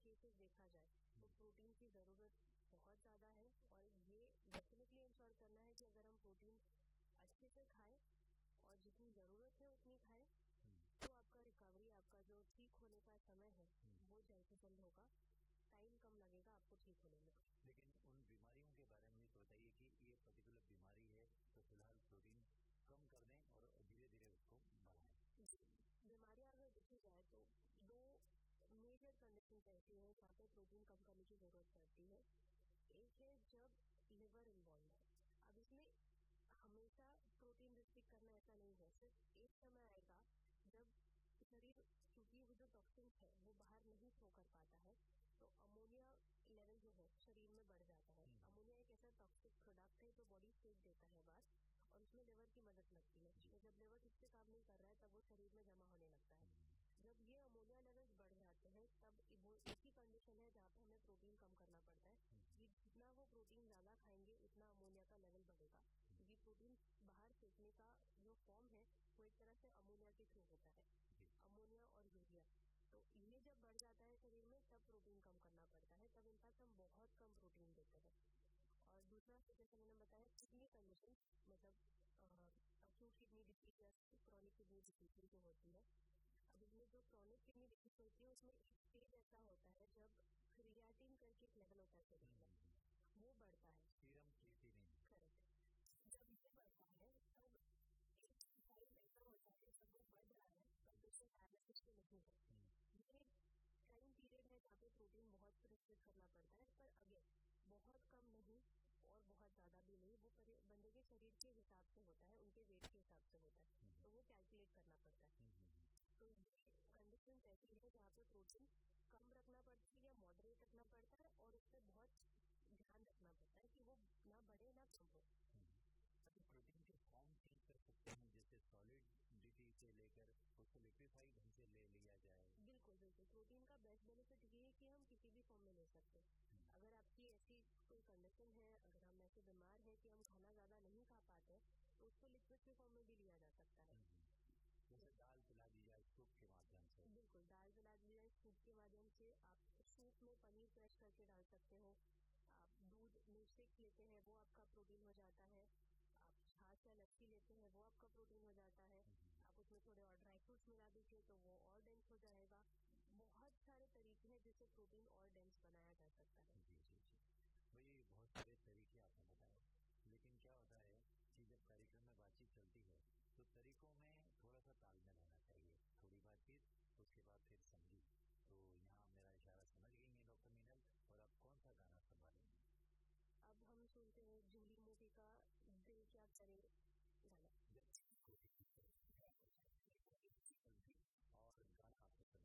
Cases देखा जाए तो प्रोटीन की ज़रूरत बहुत ज़्यादा है, और ये डेफिनेटली इंश्योर करना है कि अगर हम प्रोटीन अच्छे से खाएं और जितनी ज़रूरत है उतनी खाएं, तो आपका रिकवरी, आपका जो ठीक होने का समय है वो जल्द से जल्द होगा, टाइम कम लगेगा आपको ठीक होने में। लेकिन उन बीमारियों के बारे में भी तो बताइए कि ये पर्टिकुलर बीमारी है तो फिलहाल प्रोटीन कम कर दें और धीरे धीरे उसको बढ़ाएं। बीमारियां अगर देखी जाए तो दो मेजर कंडीशन ऐसी है जहाँ पे प्रोटीन कम करने की जरूरत पड़ती है। एक है जब लिवर इन्वॉल्व है। अब इसमें हमेशा प्रोटीन रिस्ट्रिक्ट करना ऐसा नहीं है, सिर्फ एक समय आएगा जब शरीर, क्योंकि वो जो टॉक्सिन्स है वो बाहर नहीं फ्लो कर पाता है, तो अमोनिया लेवल जो है शरीर में बढ़ जाता है। अमोनिया एक ऐसा टॉक्सिक प्रोडक्ट है जो बॉडी फेंक देता है बाहर, और उसमें लिवर की मदद लगती है। तो जब लिवर ठीक से काम नहीं कर रहा है तब वो शरीर में जमा होने लगता है। जब ये अमोनिया लेवल बढ़ जाते हैं तब वो एक ही कंडीशन है जहाँ पे हमें प्रोटीन कम करना पड़ता है कि जितना वो प्रोटीन ज़्यादा खाएंगे उतना अमोनिया का लेवल बढ़ेगा, क्योंकि प्रोटीन बाहर फेंकने का जो फॉर्म है वो एक तरह से अमोनिया के थ्रू होता है, अमोनिया और यूरिया। तो ये जब बढ़ जाता है शरीर में तब प्रोटीन कम करना पड़ता है, तब इनफैक्ट हम बहुत कम प्रोटीन देते हैं। और दूसरा, जैसे मैंने बताया, किडनी कंडीशन, मतलब अक्यूट किडनी डिसीज या क्रॉनिक किडनी डिसीज जो होती है। अब इसमें जो क्रॉनिक किडनी डिसीज होती है उसमें एक स्टेज ऐसा होता है जब क्रिएटिन करके एक लेवल होता है शरीर में, वो बढ़ता है, सीरम क्रिएटिनिन। करेक्ट। जब ये बढ़ता है तब एक टाइम ऐसा होता है जब वो बढ़ रहा है तब पेशेंट डायलिसिस पे नहीं है। ये टाइम पीरियड है जहाँ पे प्रोटीन बहुत रिस्ट्रिक्ट करना पड़ता है, पर अगेन बहुत कम नहीं और बहुत ज़्यादा भी नहीं, वो बंदे के शरीर के हिसाब से होता है, उनके वेट के हिसाब से होता है, तो वो कैलकुलेट करना पड़ता है। तो ये कंडीशन ऐसी है जहाँ पे प्रोटीन कम रखना पड़ता है या मॉडरेट रखना पड़ता है, और उस पर बहुत ध्यान रखना पड़ता है कि वो ना बढ़े ना कम हो। प्रोटीन के फॉर्म चेंज कर सकते हैं, जैसे सॉलिडिटी से लेकर उसको लिक्विफाइड ढंग से ले लिया जाए। बिल्कुल बिल्कुल, प्रोटीन का बेस्ट बेनिफिट ये है कि हम किसी भी फॉर्म में ले सकते हैं। अगर आपकी ऐसी कोई कंडीशन है, अगर हम ऐसे बीमार हैं कि हम खाना ज़्यादा नहीं खा पाते, तो उसको लिक्विड के फॉर्म में भी लिया जा सकता है। जैसे दाल पिला दी जाए सूप के माध्यम से। बिल्कुल, दाल पिला दी जाए सूप के माध्यम से। आप सूप में पनीर क्रश करके डाल सकते हो, आप दूध मिल्क शेक लेते हैं वो आपका प्रोटीन हो जाता है, आप छाछ या लस्सी लेते हैं वो आपका प्रोटीन हो जाता है, आप उसमें थोड़े और ड्राई फ्रूट्स मिला दीजिए तो वो और डेंस हो जाएगा। बहुत सारे तरीके हैं जिससे प्रोटीन और डेंस बनाया जा सकता है। जी जी जी, भाई बहुत सारे तरीके आपने बताए, लेकिन क्या होता है कि जब कार्यक्रम में बातचीत चलती है तो तरीकों में थोड़ा सा तालमेल होना चाहिए, थोड़ी बातचीत उसके बाद फिर संगीत। तो यहाँ मेरा इशारा समझ गई है डॉक्टर मीनल, और आप कौन सा गाना संभालेंगे? अब हम सुनते हैं जूली मूवी का दिल क्या करे,